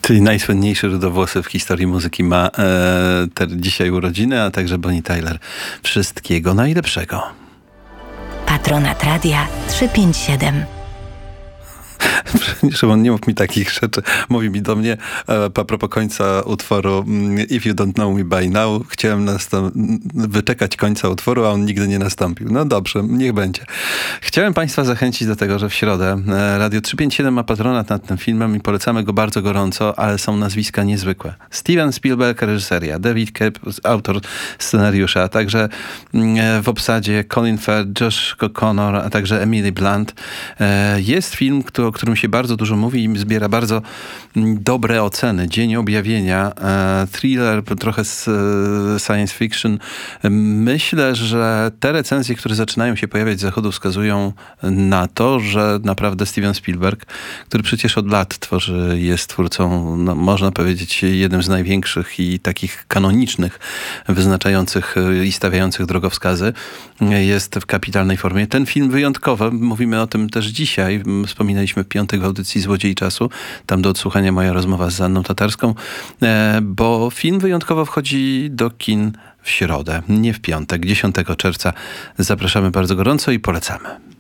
Czyli najsłynniejszy rudowłosy w historii muzyki ma dzisiaj urodziny, a także Bonnie Tyler. Wszystkiego najlepszego. Patronat Radia 357. Szymon, nie mów mi takich rzeczy. Mówi mi do mnie a propos końca utworu If You Don't Know Me By Now. Chciałem wyczekać końca utworu, a on nigdy nie nastąpił. No dobrze, niech będzie. Chciałem Państwa zachęcić do tego, że w środę Radio 357 ma patronat nad tym filmem i polecamy go bardzo gorąco, ale są nazwiska niezwykłe. Steven Spielberg, reżyseria, David Koepp, autor scenariusza, a także w obsadzie Colin Firth, Josh Connor, a także Emily Blunt. Jest film, o którym się bardzo dużo mówi i zbiera bardzo dobre oceny. Dzień Objawienia, thriller, trochę science fiction. Myślę, że te recenzje, które zaczynają się pojawiać z zachodu, wskazują na to, że naprawdę Steven Spielberg, który przecież od lat jest twórcą, no, można powiedzieć, jednym z największych i takich kanonicznych, wyznaczających i stawiających drogowskazy, jest w kapitalnej formie. Ten film wyjątkowy, mówimy o tym też dzisiaj, wspominaliśmy w piątek w audycji Złodziei Czasu, tam do odsłuchania moja rozmowa z Anną Tatarską, bo film wyjątkowo wchodzi do kin w środę, nie w piątek, 10 czerwca. Zapraszamy bardzo gorąco i polecamy.